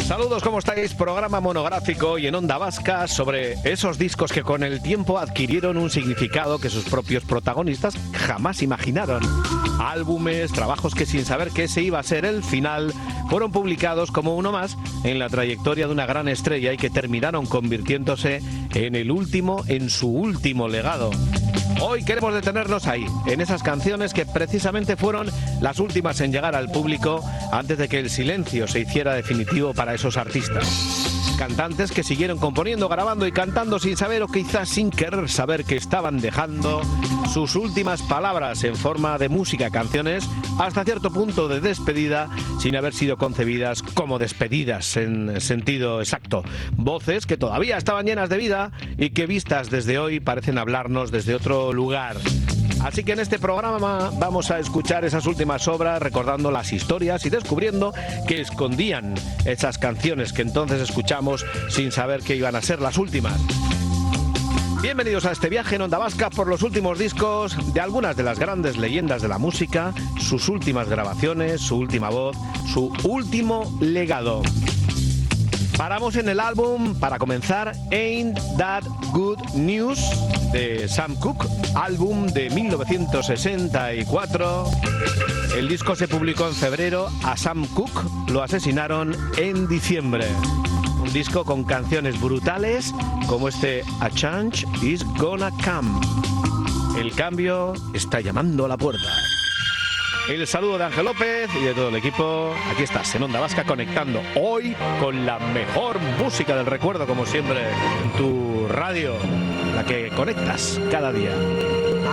Saludos, ¿cómo estáis? Programa monográfico y en Onda Vasca sobre esos discos que con el tiempo adquirieron un significado que sus propios protagonistas jamás imaginaron. Álbumes, trabajos que sin saber que ese iba a ser el final, fueron publicados como uno más en la trayectoria de una gran estrella y que terminaron convirtiéndose en su último legado. Hoy queremos detenernos ahí, en esas canciones que precisamente fueron las últimas en llegar al público antes de que el silencio se hiciera definitivo para esos artistas. Cantantes que siguieron componiendo, grabando y cantando sin saber o quizás sin querer saber que estaban dejando sus últimas palabras en forma de música, canciones hasta cierto punto de despedida sin haber sido concebidas como despedidas en sentido exacto. Voces que todavía estaban llenas de vida y que vistas desde hoy parecen hablarnos desde otro lugar. Así que en este programa vamos a escuchar esas últimas obras, recordando las historias y descubriendo que escondían esas canciones que entonces escuchamos sin saber que iban a ser las últimas. Bienvenidos a este viaje en Onda Vasca por los últimos discos de algunas de las grandes leyendas de la música, sus últimas grabaciones, su última voz, su último legado. Paramos en el álbum, para comenzar, Ain't That Good News, de Sam Cooke, álbum de 1964. El disco se publicó en febrero, a Sam Cooke lo asesinaron en diciembre. Un disco con canciones brutales como este A Change Is Gonna Come. El cambio está llamando a la puerta. El saludo de Ángel López y de todo el equipo. Aquí estás en Onda Vasca, conectando hoy con la mejor música del recuerdo, como siempre, en tu radio, la que conectas cada día.